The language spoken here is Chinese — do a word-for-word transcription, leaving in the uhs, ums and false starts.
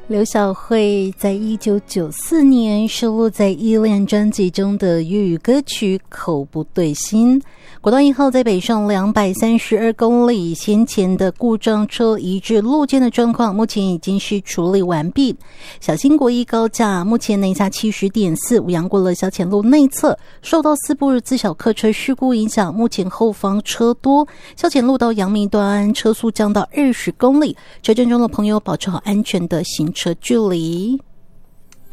刘晓慧在一九九四年收录在《依恋》专辑中的粤语歌曲《口不对心》。国道一号在北上两百三十二公里，先前的故障车移至路肩的状况目前已经是处理完毕。小新国一高架目前内下 七十点四， 五杨过了小浅路内侧受到四部自小客车事故影响，目前后方车多，小浅路到阳明端车速降到二十公里，车阵中的朋友保持好安全的行车距离。